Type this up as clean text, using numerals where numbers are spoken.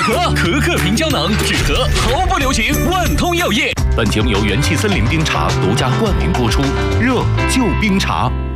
可可平胶囊，止咳毫不留情，万通药业。 本节目由元气森林冰茶独家冠名播出，热就冰茶。